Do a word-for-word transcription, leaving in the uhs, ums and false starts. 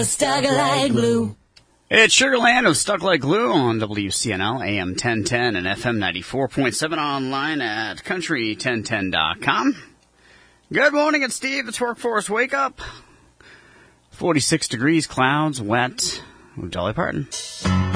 Stuck like glue. It's Sugarland of Stuck Like Glue on W C N L, A M ten ten and F M ninety-four point seven online at country ten ten dot com. Good morning, it's Steve. It's Workforce Wake Up. forty-six degrees, clouds, wet. With Dolly Parton.